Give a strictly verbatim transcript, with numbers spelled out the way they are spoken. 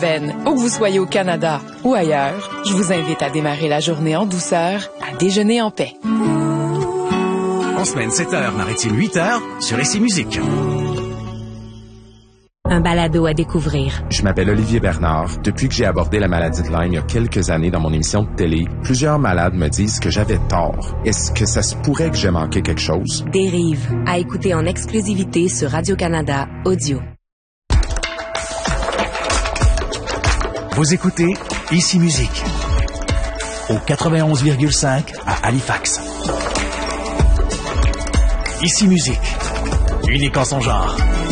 semaine, où que vous soyez au Canada ou ailleurs, je vous invite à démarrer la journée en douceur, à déjeuner en paix. En semaine sept heures, maritime huit heures, sur Ici Musique. Un balado à découvrir. Je m'appelle Olivier Bernard. Depuis que j'ai abordé la maladie de Lyme il y a quelques années dans mon émission de télé, plusieurs malades me disent que j'avais tort. Est-ce que ça se pourrait que j'ai manqué quelque chose? Dérive, à écouter en exclusivité sur Radio-Canada Audio. Vous écoutez Ici Musique au quatre-vingt-onze virgule cinq à Halifax. Ici Musique, unique en son genre.